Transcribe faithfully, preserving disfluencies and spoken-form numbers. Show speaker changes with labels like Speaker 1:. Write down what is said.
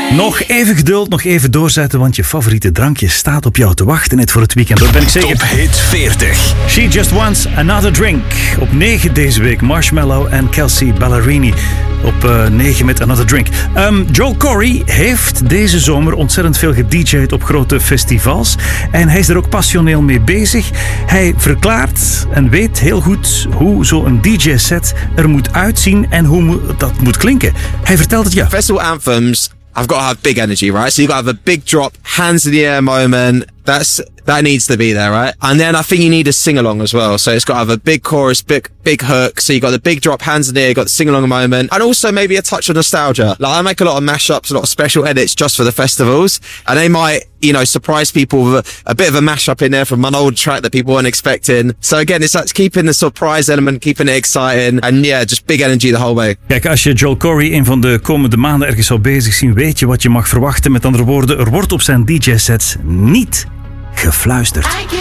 Speaker 1: Nog even geduld, nog even doorzetten, want je favoriete drankje staat op jou te wachten net voor het weekend. Dat ben ik zeker.
Speaker 2: Top Hit veertig.
Speaker 1: She Just Wants Another Drink. Op negen deze week Marshmello en Kelsea Ballerini. Op uh, negen met Another Drink. Um, Joel Corry heeft deze zomer ontzettend veel gedj'd op grote festivals. En hij is er ook passioneel mee bezig. Hij verklaart en weet heel goed hoe zo'n D J-set er moet uitzien en hoe mo- dat moet klinken. Hij vertelt het ja.
Speaker 3: Festival anthems, I've got to have big energy, right? So you've got to have a big drop, hands in the air moment. That's that needs to be there, right? And then I think you need a sing-along as well. So it's got to have a big chorus, big big hook. So you got the big drop, hands in the air, you got the sing-along moment, and also maybe a touch of nostalgia. Like I make a lot of mashups, a lot of special edits just for the festivals, and they might, you know, surprise people with a, a bit of a mashup in there from an old track that people weren't expecting. So again, it's like keeping the surprise element, keeping it exciting, and yeah, just big energy the whole way.
Speaker 1: Kijk, als je Joel Corry een van de komende maanden ergens zou bezig zien, weet je wat je mag verwachten. Met andere woorden, er wordt op zijn D J-sets niet gefluisterd.